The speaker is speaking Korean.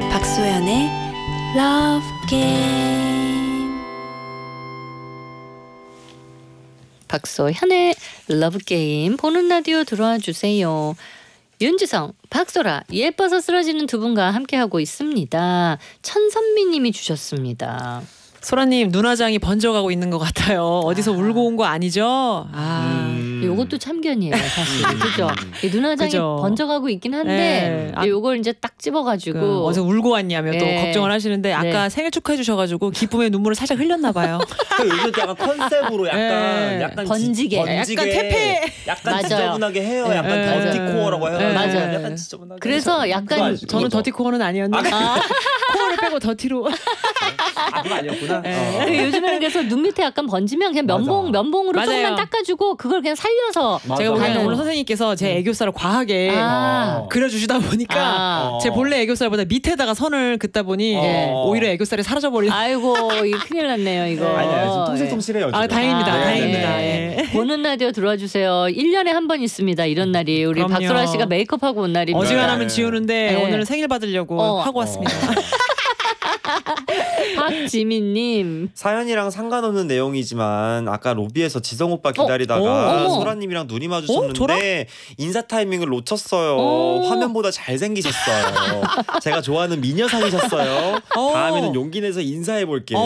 박소연의 Love Game. 박소현의 Love Game 보는 라디오 들어와 주세요. 윤지성, 박소라, 예뻐서 쓰러지는 두 분과 함께하고 있습니다. 천선미님이 주셨습니다. 소라님 눈화장이 번져가고 있는 것 같아요. 어디서 울고 온 거 아니죠? 요것도 참견이에요, 사실. 그죠? 눈화장이 그죠. 번져가고 있긴 한데 요걸 이제 딱 집어가지고 어디서 울고 왔냐며 또 걱정을 하시는데 아까 생일 축하해 주셔가지고 기쁨의 눈물을 살짝 흘렸나 봐요. 요즘 약간 컨셉으로 약간 번지게. 약간 퇴폐. 약간 맞아요. 지저분하게 해요. 약간 더티코어라고 해요. 맞아요. 약간 지저분하게. 그래서 약간 저는 더티코어는 아니었는데 코어를 빼고 더티로. 그거 아니었구나. 요즘에는 그래서 눈 밑에 약간 번지면 그냥 면봉으로 맞아요. 조금만 닦아주고 그걸 그냥 살려서 제가 보기에는 가는. 오늘 선생님께서 제 애교살을 과하게 그려주시다 보니까 제 본래 애교살보다 밑에다가 선을 긋다 보니 오히려 애교살이 사라져버리는. 아이고 이거 큰일 났네요 이거. 아니야, 통실통실해요. 다행입니다. 네. 다행입니다. 네. 예. 보는 라디오 들어와 주세요. 1년에 한 번 있습니다. 이런 날이 우리 그럼요. 박소라 씨가 메이크업하고 온 날입니다. 어지간하면 지우는데 네. 오늘은 생일 받으려고 하고 왔습니다. 박지민님. 사연이랑 상관없는 내용이지만 아까 로비에서 지성 오빠 기다리다가 어머. 소라님이랑 눈이 마주쳤는데 저랑? 인사 타이밍을 놓쳤어요. 화면보다 잘생기셨어요. 제가 좋아하는 미녀상이셨어요. 다음에는 용기 내서 인사해 볼게요.